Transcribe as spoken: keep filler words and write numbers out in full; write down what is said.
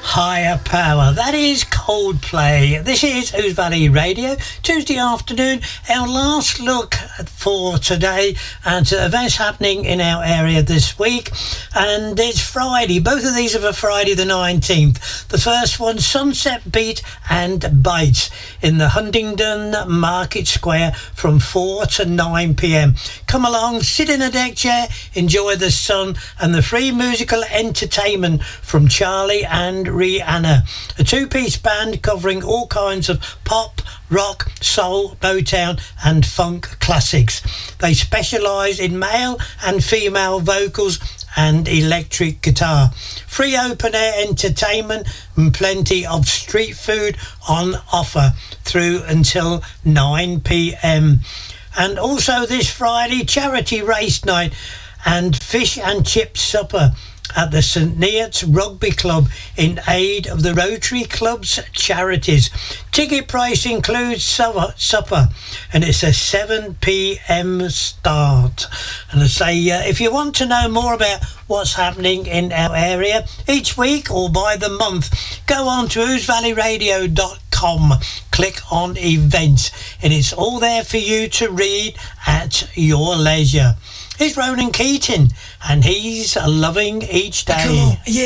Higher Power. That is Coldplay. This is Ouse Valley Radio, Tuesday afternoon. Our last look for today at events happening in our area this week. And it's Friday. Both of these are for Friday the nineteenth. The first one, Sunset Beat and Bites in the Huntingdon Market Square from four to nine p.m. Come along, sit in a deck chair, enjoy the sun and the free musical entertainment from Charlie and Rihanna, a two-piece band covering all kinds of pop, rock, soul, Motown and funk classics. They specialise in male and female vocals and electric guitar. Free open-air entertainment and plenty of street food on offer through until nine p.m. And also this Friday, charity race night and fish and chip supper at the St Neots Rugby Club in aid of the Rotary Club's charities. Ticket price includes supper, supper and it's a seven p.m. start. And I say, uh, if you want to know more about what's happening in our area each week or by the month, go on to ouse valley radio dot com, click on events, and it's all there for you to read at your leisure. Here's Ronan Keating, and he's loving each day. Come on, yeah.